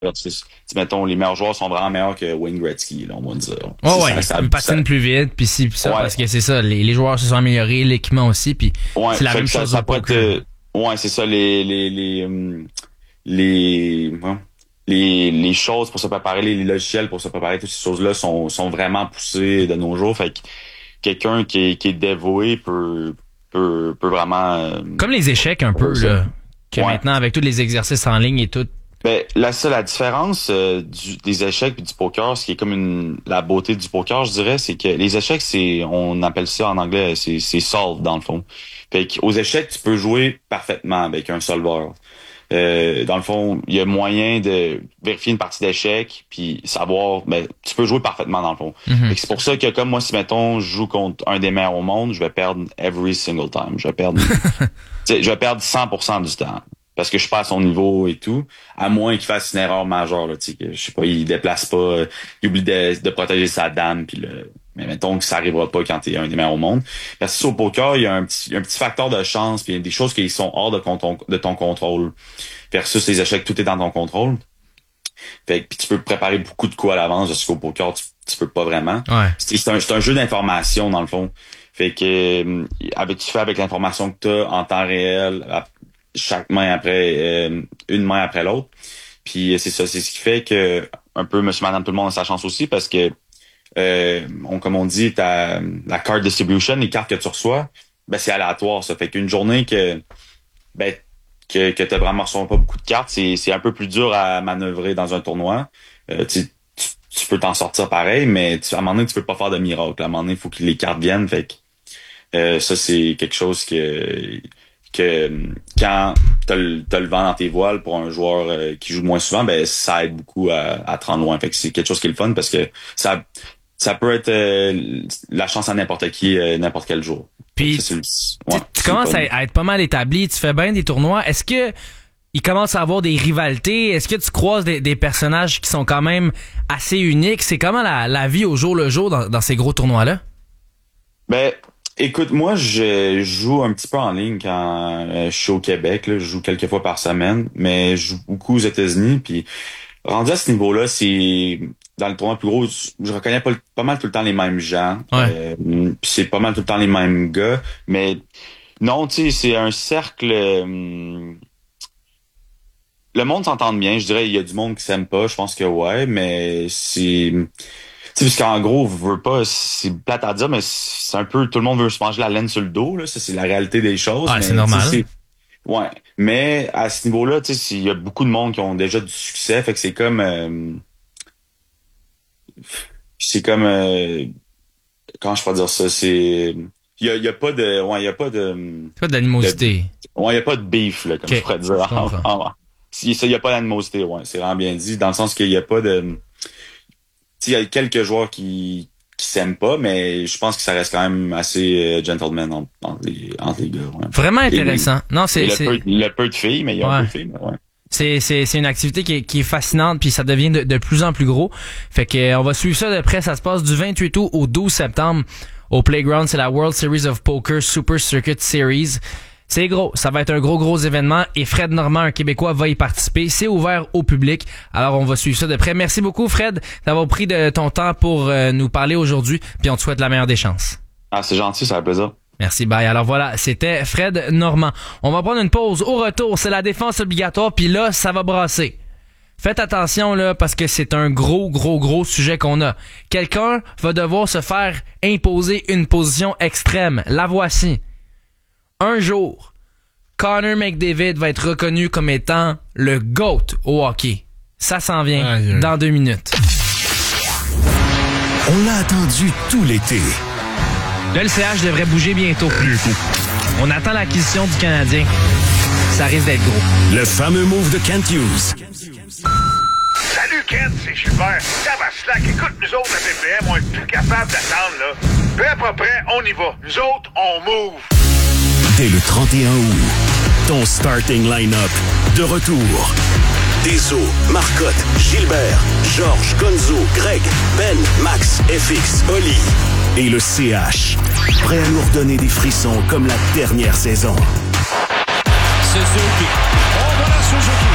Mettons, les meilleurs joueurs sont vraiment meilleurs que Wayne Gretzky, là, on va dire. Une patine plus vite, puis ci, puis ça, parce que c'est ça, les joueurs se sont améliorés, l'équipement aussi, puis c'est la même chose au poker. C'est ça, les choses pour se préparer, les logiciels pour se préparer, toutes ces choses-là sont vraiment poussées de nos jours. Fait que quelqu'un qui est dévoué peut vraiment... Comme les échecs un peu, là. Que maintenant, avec tous les exercices en ligne et tout. Ben, la différence des échecs et du poker, ce qui est comme la beauté du poker, je dirais, c'est que les échecs, on appelle ça en anglais, c'est solve dans le fond. Fait qu'aux échecs, tu peux jouer parfaitement avec un solveur. Dans le fond, il y a moyen de vérifier une partie d'échecs puis savoir, tu peux jouer parfaitement dans le fond. Mm-hmm. C'est pour ça que comme moi, si mettons, je joue contre un des meilleurs au monde, je vais perdre every single time. Je vais perdre 100% du temps. Parce que je suis pas à son niveau et tout, à moins qu'il fasse une erreur majeure, là, tu sais, que je sais pas, il déplace pas, il oublie de protéger sa dame, puis mais mettons que ça arrivera pas quand t'es un des meilleurs au monde. Parce que au poker, il y a un petit facteur de chance, puis il y a des choses qui sont hors de ton contrôle. Versus les échecs, tout est dans ton contrôle. Fait que puis tu peux préparer beaucoup de coups à l'avance, parce qu'au poker, tu peux pas vraiment. Ouais. C'est un jeu d'information, dans le fond. Fait que tu fais avec l'information que t'as en temps réel, chaque main après une main après l'autre. Puis c'est ça, c'est ce qui fait que un peu monsieur madame tout le monde a sa chance aussi, parce que comme on dit, la card distribution, les cartes que tu reçois, c'est aléatoire. Ça fait qu'une journée que t'as vraiment reçu pas beaucoup de cartes, c'est un peu plus dur à manœuvrer dans un tournoi. Tu peux t'en sortir pareil, mais à un moment donné, tu peux pas faire de miracle. À un moment donné, il faut que les cartes viennent. Fait que ça, c'est quelque chose que quand t'as le vent dans tes voiles pour un joueur qui joue moins souvent, ça aide beaucoup à te rendre loin. Fait que c'est quelque chose qui est le fun, parce que ça peut être la chance à n'importe qui, n'importe quel jour. Puis tu commences à être pas mal établi, tu fais bien des tournois. Est-ce que il commence à avoir des rivalités? Est-ce que tu croises des personnages qui sont quand même assez uniques? C'est comment la vie au jour le jour dans ces gros tournois-là? Écoute, moi, je joue un petit peu en ligne quand je suis au Québec. Là, je joue quelques fois par semaine, mais je joue beaucoup aux États-Unis. Puis rendu à ce niveau-là, c'est dans le tournoi plus gros, je reconnais pas mal tout le temps les mêmes gens. Ouais. Puis c'est pas mal tout le temps les mêmes gars. Mais non, tu sais, c'est un cercle. Le monde s'entend bien. Je dirais, il y a du monde qui s'aime pas. Je pense que ouais, mais c'est... Tu sais, parce qu'en gros, veut pas, c'est plate à dire, mais c'est un peu, tout le monde veut se manger la laine sur le dos, là. Ça, c'est la réalité des choses. Ah, c'est normal. Ouais. Mais à ce niveau-là, tu sais, il y a beaucoup de monde qui ont déjà du succès, fait que c'est comme, comment je peux dire ça, il y a pas de, il y a pas de, pas d'animosité. Il y a pas de beef, là, comme je pourrais dire. Il y a pas d'animosité, ouais. C'est vraiment bien dit, dans le sens qu'il y a pas de, il y a quelques joueurs qui s'aiment pas, mais je pense que ça reste quand même assez gentleman entre les gars. Ouais. Vraiment intéressant. Il y a peu de filles, mais il y a un peu de filles. Ouais. C'est une activité qui est fascinante, puis ça devient de plus en plus gros. Fait que on va suivre ça de près. Ça se passe du 28 août au 12 septembre au Playground. C'est la World Series of Poker Super Circuit Series. C'est gros, ça va être un gros événement et Fred Normand, un Québécois, va y participer. C'est ouvert au public, alors on va suivre ça de près. Merci beaucoup Fred d'avoir pris de ton temps pour nous parler aujourd'hui, puis on te souhaite la meilleure des chances. Ah, c'est gentil, ça fait plaisir. Merci, bye. Alors voilà, c'était Fred Normand. On va prendre une pause. Au retour, c'est la défense obligatoire, puis là, ça va brasser. Faites attention là, parce que c'est un gros sujet qu'on a. Quelqu'un va devoir se faire imposer une position extrême. La voici. Un jour, Connor McDavid va être reconnu comme étant le GOAT au hockey. Ça s'en vient dans 2 minutes. On l'a attendu tout l'été. Le LCH devrait bouger bientôt. On attend l'acquisition du Canadien. Ça risque d'être gros. Le fameux move de Kent Hughes. Salut Kent, c'est Gilbert. Ça va slack. Écoute, nous autres, la BPM, on est plus capable d'attendre, là. Peu à peu près, on y va. Nous autres, on move. Dès le 31 août, ton starting line-up de retour. Deso, Marcotte, Gilbert, Georges, Gonzo, Greg, Ben, Max, FX, Oli et le CH. Prêt à nous redonner des frissons comme la dernière saison. Suzuki. Oh, voilà Suzuki.